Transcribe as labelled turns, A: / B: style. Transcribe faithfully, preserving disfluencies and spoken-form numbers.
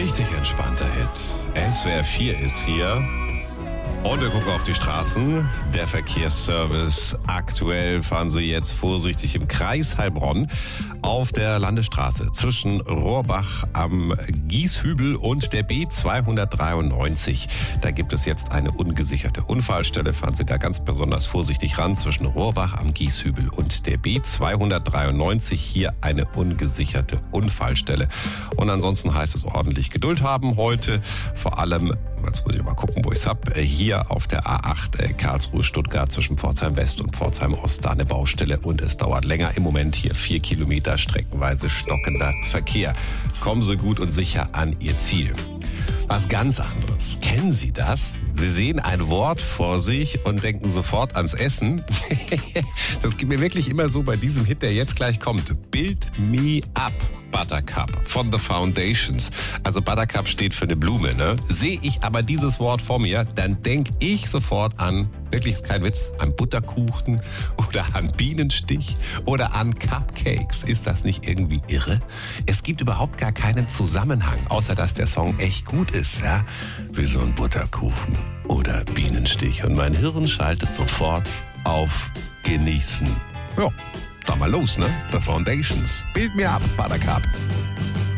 A: richtig entspannter Hit. S W R vier ist hier. Und wir gucken auf die Straßen. Der Verkehrsservice. Aktuell fahren Sie jetzt vorsichtig im Kreis Heilbronn auf der Landesstraße zwischen Rohrbach am Gieshübel und der B zweihundertdreiundneunzig. Da gibt es jetzt eine ungesicherte Unfallstelle. Fahren Sie da ganz besonders vorsichtig ran zwischen Rohrbach am Gieshübel und der B zweihundertdreiundneunzig. Hier eine ungesicherte Unfallstelle. Und ansonsten heißt es ordentlich Geduld haben heute. Vor allem, jetzt muss ich mal gucken, wo ich es habe, hier auf der A acht Karlsruhe-Stuttgart zwischen Pforzheim West und Pforzheim Ost da eine Baustelle und es dauert länger. Im Moment hier vier Kilometer streckenweise stockender Verkehr. Kommen Sie gut und sicher an Ihr Ziel. Was ganz anderes. Kennen Sie das? Sie sehen ein Wort vor sich und denken sofort ans Essen. Das geht mir wirklich immer so bei diesem Hit, der jetzt gleich kommt. Build Me Up, Buttercup von The Foundations. Also Buttercup steht für eine Blume, ne? Sehe ich aber dieses Wort vor mir, dann denke ich sofort an, wirklich ist kein Witz, an Butterkuchen oder an Bienenstich oder an Cupcakes. Ist das nicht irgendwie irre? Es gibt überhaupt gar keinen Zusammenhang, außer dass der Song echt gut ist, ja? Wie so ein Butterkuchen oder Bienenstich. Und mein Hirn schaltet sofort auf Genießen. Ja, da mal los, ne? The Foundations. Build Me Up, Buttercup.